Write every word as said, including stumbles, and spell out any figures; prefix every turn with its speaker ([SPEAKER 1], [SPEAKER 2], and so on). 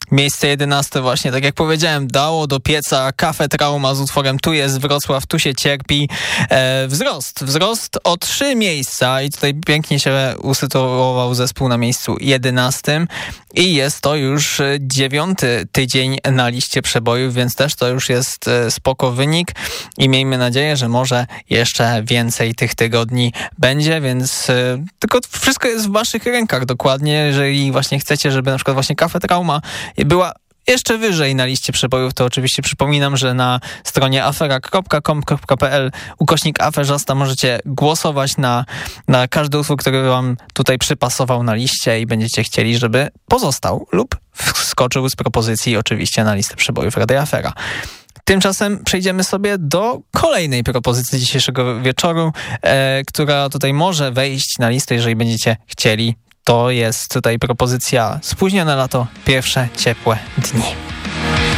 [SPEAKER 1] Miejsce jedenaste właśnie, tak jak powiedziałem, dało do pieca Cafe Trauma z utworem Tu jest Wrocław, tu się cierpi. E, wzrost, wzrost o trzy miejsca i tutaj pięknie się usytuował zespół na miejscu jedenastym i jest to już dziewiąty tydzień na liście przebojów, więc też to już jest spoko wynik i miejmy nadzieję, że może jeszcze więcej tych tygodni będzie, więc y, tylko wszystko jest w waszych rękach dokładnie, jeżeli właśnie chcecie, żeby na przykład właśnie Cafe Trauma była jeszcze wyżej na liście przebojów, to oczywiście przypominam, że na stronie afera kropka com kropka pe el ukośnik aferzasta możecie głosować na, na każdy utwór, który wam tutaj przypasował na liście i będziecie chcieli, żeby pozostał lub wskoczył z propozycji oczywiście na listę przebojów Radia Afera. Tymczasem przejdziemy sobie do kolejnej propozycji dzisiejszego wieczoru, e, która tutaj może wejść na listę, jeżeli będziecie chcieli. To jest tutaj propozycja Spóźnione lato, pierwsze ciepłe dni.